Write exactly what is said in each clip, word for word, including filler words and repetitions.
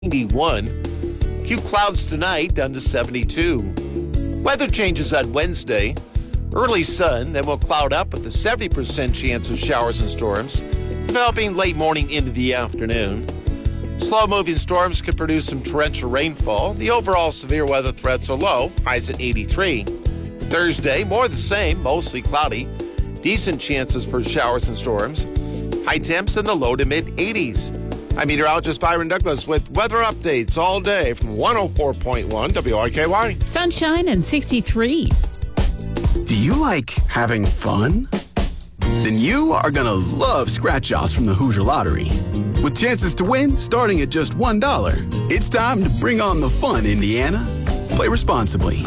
ninety-one. A few clouds tonight, down to seventy-two. Weather changes on Wednesday. Early sun, then we'll cloud up with a seventy percent chance of showers and storms, developing late morning into the afternoon. Slow-moving storms could produce some torrential rainfall. The overall severe weather threats are low, highs at eighty-three. Thursday, more the same, mostly cloudy. Decent chances for showers and storms. High temps in the low to mid-eighties. I'm meteorologist Byron Douglas with weather updates all day from one oh four point one W I K Y. Sunshine and sixty-three. Do you like having fun? Then you are going to love scratch-offs from the Hoosier Lottery. With chances to win starting at just one dollar. It's time to bring on the fun, Indiana. Play responsibly.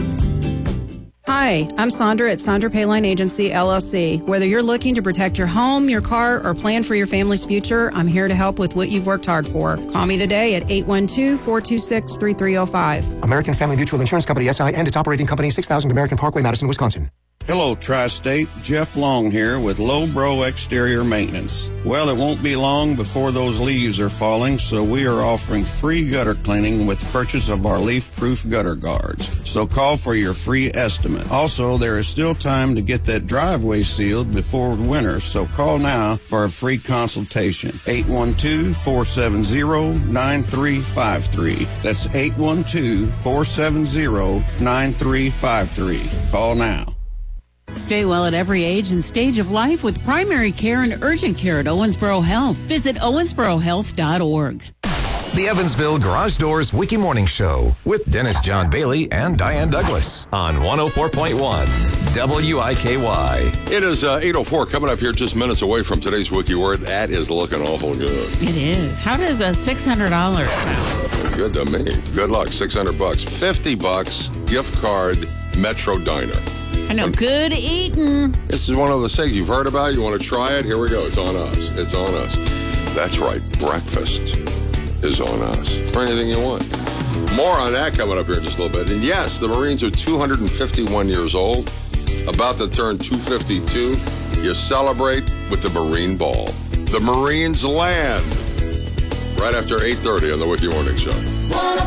Hi, I'm Sandra at Sandra Payline Agency, L L C. Whether you're looking to protect your home, your car, or plan for your family's future, I'm here to help with what you've worked hard for. Call me today at eight one two, four two six, three three zero five. American Family Mutual Insurance Company, S I, and its operating company, six thousand American Parkway, Madison, Wisconsin. Hello, Tri-State. Jeff Long here with Lowbro Exterior Maintenance. Well, it won't be long before those leaves are falling, so we are offering free gutter cleaning with purchase of our leaf-proof gutter guards. So call for your free estimate. Also, there is still time to get that driveway sealed before winter, so call now for a free consultation. eight one two, four seven zero, nine three five three. That's eight one two, four seven zero, nine three five three. Call now. Stay well at every age and stage of life with primary care and urgent care at Owensboro Health. Visit owensboro health dot org. The Evansville Garage Doors Wiki Morning Show with Dennis John Bailey and Diane Douglas on one oh four point one W I K Y. It is uh, eight oh four coming up here just minutes away from today's Wiki Word. That is looking awful good. It is. How does a six hundred dollars sound? Good to me. Good luck. six hundred bucks. fifty bucks gift card Metro Diner. I know. Good eating. This is one of those things you've heard about. You want to try it? Here we go. It's on us. It's on us. That's right. Breakfast is on us. For anything you want. More on that coming up here in just a little bit. And yes, the Marines are two hundred fifty-one years old, about to turn two hundred fifty-two. You celebrate with the Marine Ball. The Marines land right after eight thirty on the Wiki Morning Show.